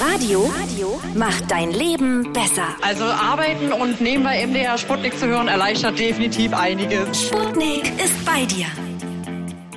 Radio macht dein Leben besser. Also arbeiten und nebenbei MDR Sputnik zu hören erleichtert definitiv einiges. Sputnik ist bei dir.